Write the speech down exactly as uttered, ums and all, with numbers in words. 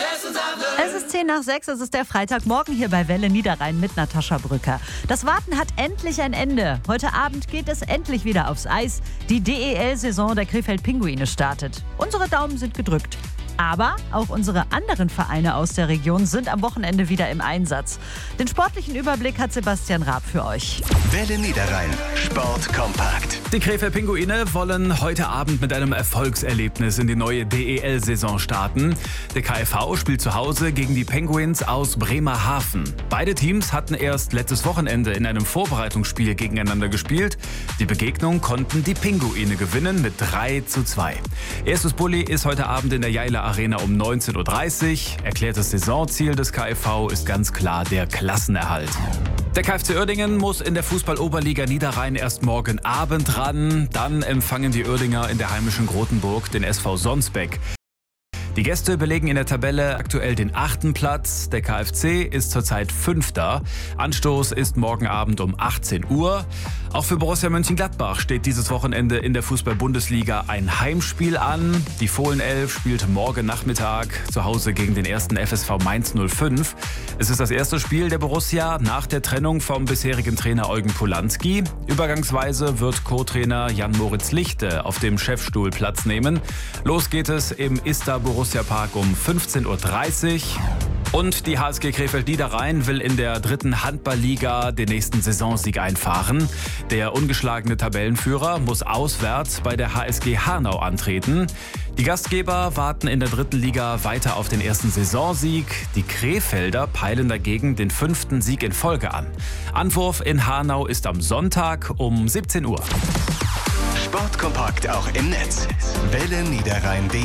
Es ist zehn nach sechs, es ist der Freitagmorgen hier bei Welle Niederrhein mit Natascha Brücker. Das Warten hat endlich ein Ende. Heute Abend geht es endlich wieder aufs Eis. Die D E L-Saison der Krefeld Pinguine startet. Unsere Daumen sind gedrückt. Aber auch unsere anderen Vereine aus der Region sind am Wochenende wieder im Einsatz. Den sportlichen Überblick hat Sebastian Raab für euch. Welle Niederrhein, Sport kompakt. Die Krefeld Pinguine wollen heute Abend mit einem Erfolgserlebnis in die neue D E L-Saison starten. Der K F V spielt zu Hause gegen die Penguins aus Bremerhaven. Beide Teams hatten erst letztes Wochenende in einem Vorbereitungsspiel gegeneinander gespielt. Die Begegnung konnten die Pinguine gewinnen mit drei zu zwei. Erstes Bulli ist heute Abend in der Jaila Arena um neunzehn Uhr dreißig. Erklärtes Saisonziel des K F V ist ganz klar der Klassenerhalt. Der K F C Uerdingen muss in der Fußball-Oberliga Niederrhein erst morgen Abend ran. Dann empfangen die Uerdinger in der heimischen Grotenburg den S V Sonsbeck. Die Gäste belegen in der Tabelle aktuell den achten Platz. Der K F C ist zurzeit Fünfter. Anstoß ist morgen Abend um achtzehn Uhr. Auch für Borussia Mönchengladbach steht dieses Wochenende in der Fußball-Bundesliga ein Heimspiel an. Die Fohlenelf spielt morgen Nachmittag zu Hause gegen den ersten F S V Mainz null fünf. Es ist das erste Spiel der Borussia nach der Trennung vom bisherigen Trainer Eugen Polanski. Übergangsweise wird Co-Trainer Jan-Moritz Lichte auf dem Chefstuhl Platz nehmen. Los geht es im Ista Borussia Park um fünfzehn Uhr dreißig. Und die H S G Krefeld Niederrhein will in der dritten Handballliga den nächsten Saisonsieg einfahren. Der ungeschlagene Tabellenführer muss auswärts bei der H S G Hanau antreten. Die Gastgeber warten in der dritten Liga weiter auf den ersten Saisonsieg. Die Krefelder peilen dagegen den fünften Sieg in Folge an. Anwurf in Hanau ist am Sonntag um siebzehn Uhr. Sport kompakt auch im Netz. Welle Niederrhein.